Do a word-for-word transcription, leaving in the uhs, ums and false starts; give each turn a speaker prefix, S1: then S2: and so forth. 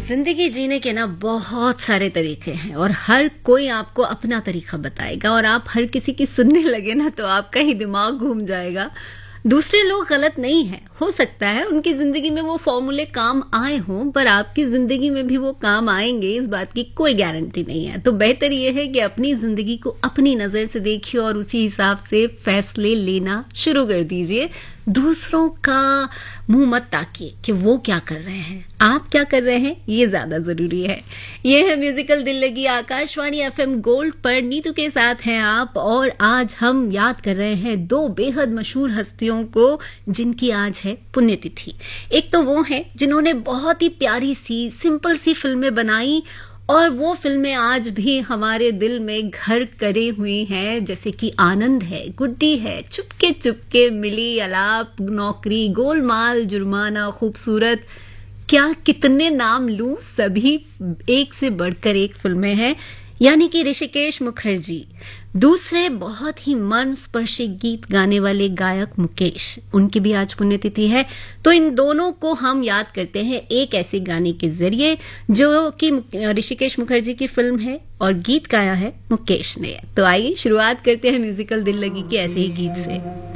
S1: जिंदगी जीने के ना बहुत सारे तरीके हैं और हर कोई आपको अपना तरीका बताएगा और आप हर किसी की सुनने लगे ना तो आपका ही दिमाग घूम जाएगा। दूसरे लोग गलत नहीं है, हो सकता है उनकी जिंदगी में वो फॉर्मूले काम आए हों, पर आपकी जिंदगी में भी वो काम आएंगे इस बात की कोई गारंटी नहीं है। तो बेहतर ये है कि अपनी जिंदगी को अपनी नजर से देखिए और उसी हिसाब से फैसले लेना शुरू कर दीजिए। दूसरों का मुंह मत ताकिए कि वो क्या कर रहे हैं, आप क्या कर रहे हैं, ये ज्यादा जरूरी है। ये है म्यूजिकल दिल लगी, आकाशवाणी एफएम गोल्ड पर नीतू के साथ हैं आप। और आज हम याद कर रहे हैं दो बेहद मशहूर हस्तियों को जिनकी आज है पुण्यतिथि। एक तो वो है जिन्होंने बहुत ही प्यारी सी सिंपल सी फिल्में बनाई और वो फिल्में आज भी हमारे दिल में घर करे हुई हैं, जैसे कि आनंद है, गुड्डी है, चुपके चुपके, मिली, अलाप, नौकरी, गोलमाल, जुर्माना, खूबसूरत, क्या कितने नाम लूं, सभी एक से बढ़कर एक फिल्में हैं। यानी कि ऋषिकेश मुखर्जी, दूसरे बहुत ही मन स्पर्शी गीत गाने वाले गायक मुकेश, उनकी भी आज पुण्यतिथि है। तो इन दोनों को हम याद करते हैं एक ऐसे गाने के जरिए जो कि ऋषिकेश मुखर्जी की फिल्म है और गीत गाया है मुकेश ने। तो आइए शुरुआत करते हैं म्यूजिकल दिल लगी के ऐसे ही गीत से।